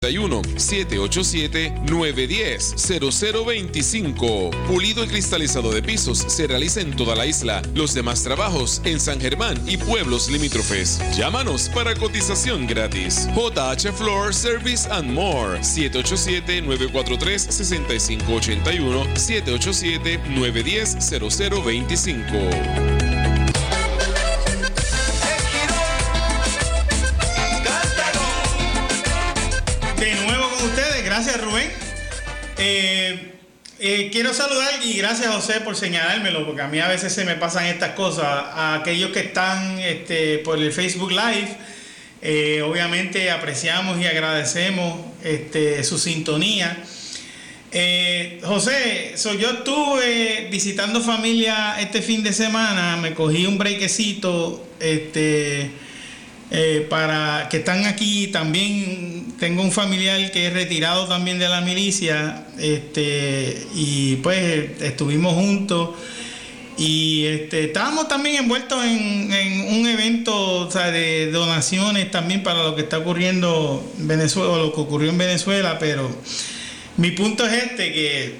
787-910-0025. Pulido y cristalizado de pisos se realiza en toda la isla. Los demás trabajos en San Germán y pueblos limítrofes. Llámanos para cotización gratis. JH Floor Service and More. 787-943-6581. 787-910-0025. Gracias, Rubén. Quiero saludar y gracias, José, por señalármelo, porque a mí a veces se me pasan estas cosas. A aquellos que están por el Facebook Live, obviamente apreciamos y agradecemos su sintonía. José, yo estuve visitando familia este fin de semana, me cogí un brequecito, para que están aquí. También tengo un familiar que es retirado también de la milicia, y pues estuvimos juntos y estábamos también envueltos en un evento, o sea, de donaciones también para lo que está ocurriendo en Venezuela, o lo que ocurrió en Venezuela. Pero mi punto es que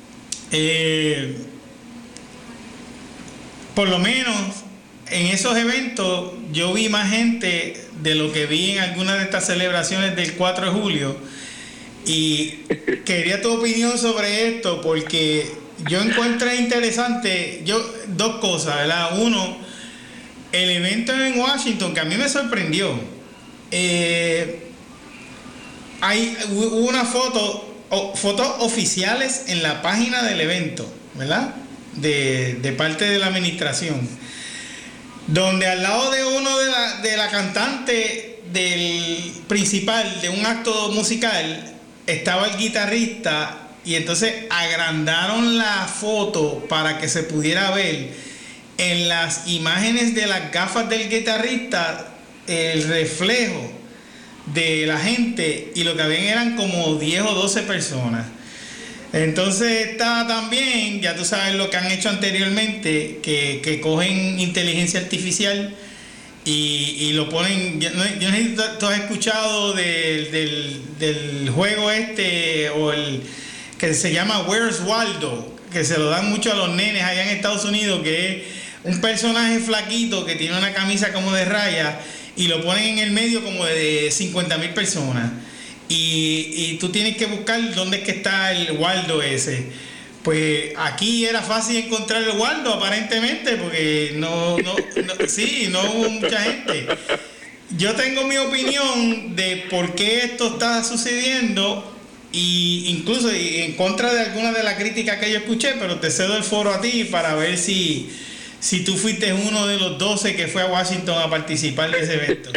por lo menos en esos eventos yo vi más gente de lo que vi en algunas de estas celebraciones del 4 de julio. Y quería tu opinión sobre esto, porque yo encontré interesante dos cosas, ¿verdad? Uno, el evento en Washington, que a mí me sorprendió. Hubo una fotos oficiales en la página del evento, ¿verdad? De parte de la administración, donde al lado de uno de la cantante del principal de un acto musical estaba el guitarrista, y entonces agrandaron la foto para que se pudiera ver en las imágenes de las gafas del guitarrista el reflejo de la gente, y lo que habían eran como 10 o 12 personas. Entonces está también, ya tú sabes lo que han hecho anteriormente, que cogen inteligencia artificial y lo ponen. Yo no sé si tú has escuchado del juego o el que se llama Where's Waldo, que se lo dan mucho a los nenes allá en Estados Unidos, que es un personaje flaquito que tiene una camisa como de rayas, y lo ponen en el medio como de 50,000 personas. Y tú tienes que buscar dónde es que está el Waldo ese. Pues aquí era fácil encontrar el Waldo, aparentemente, porque no hubo mucha gente. Yo tengo mi opinión de por qué esto está sucediendo, y incluso en contra de algunas de las críticas que yo escuché, pero te cedo el foro a ti para ver si tú fuiste uno de los 12 que fue a Washington a participar de ese evento.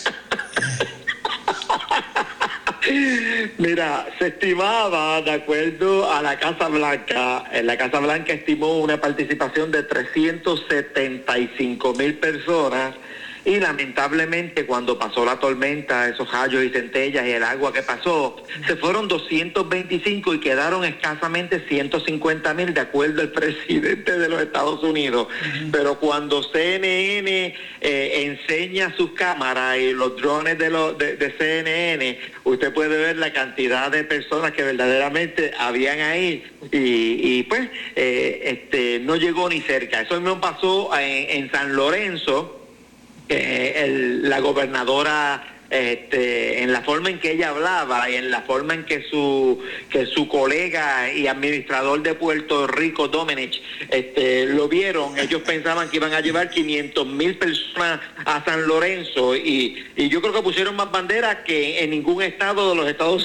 Mira, se estimaba, de acuerdo a la Casa Blanca, la Casa Blanca estimó una participación de 375,000 personas, y lamentablemente cuando pasó la tormenta, esos rayos y centellas y el agua que pasó, se fueron 225 y quedaron escasamente 150,000, de acuerdo al presidente de los Estados Unidos. Pero cuando CNN enseña sus cámaras y los drones de CNN, usted puede ver la cantidad de personas que verdaderamente habían ahí, y pues no llegó ni cerca. Eso mismo pasó en San Lorenzo. La gobernadora, en la forma en que ella hablaba y en la forma en que su colega y administrador de Puerto Rico, Domenech, lo vieron, ellos pensaban que iban a llevar 500,000 personas a San Lorenzo, y yo creo que pusieron más banderas que en ningún estado de los Estados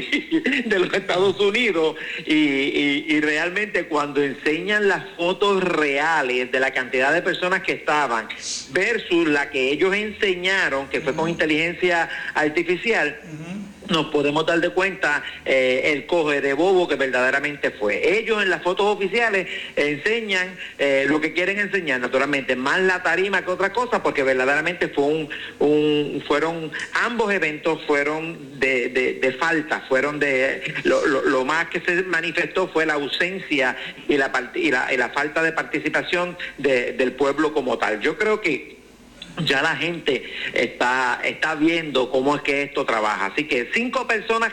Unidos, y realmente cuando enseñan las fotos reales de la cantidad de personas que estaban versus la que ellos enseñaron, que fue con inteligencia artificial, nos podemos dar de cuenta el coge de bobo que verdaderamente fue. Ellos en las fotos oficiales enseñan lo que quieren enseñar, naturalmente, más la tarima que otra cosa, porque verdaderamente fueron ambos eventos fueron de falta, fueron lo más que se manifestó fue la ausencia y la falta de participación del pueblo como tal. Yo creo que ya la gente está viendo cómo es que esto trabaja. Así que 5 personas